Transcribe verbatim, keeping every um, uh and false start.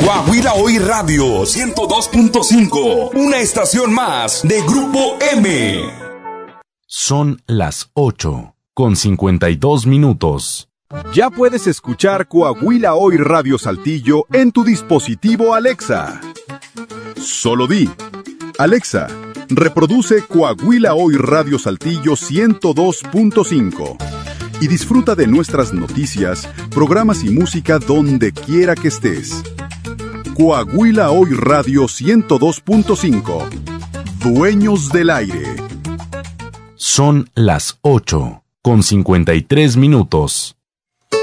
Coahuila Hoy Radio ciento dos punto cinco, una estación más de Grupo M. Son las ocho con cincuenta y dos minutos. Ya puedes escuchar Coahuila Hoy Radio Saltillo en tu dispositivo Alexa. Solo di: Alexa, reproduce Coahuila Hoy Radio Saltillo ciento dos punto cinco y disfruta de nuestras noticias, programas y música donde quiera que estés. Coahuila Hoy Radio ciento dos punto cinco. Dueños del aire. Son las ocho con cincuenta y tres minutos.